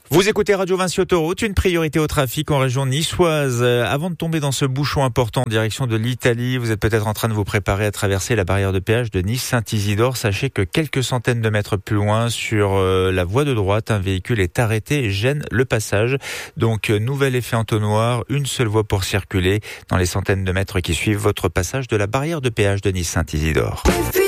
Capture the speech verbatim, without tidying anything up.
Vous écoutez Radio Vinci Autoroute, une priorité au trafic en région niçoise. Avant de tomber dans ce bouchon important en direction de l'Italie, vous êtes peut-être en train de vous préparer à traverser la barrière de péage de Nice-Saint-Isidore. Sachez que quelques centaines de mètres plus loin, sur la voie de droite, un véhicule est arrêté et gêne le passage. Donc, nouvel effet entonnoir, une seule voie pour circuler dans les centaines de mètres qui suivent votre passage de la barrière de péage de Nice-Saint-Isidore.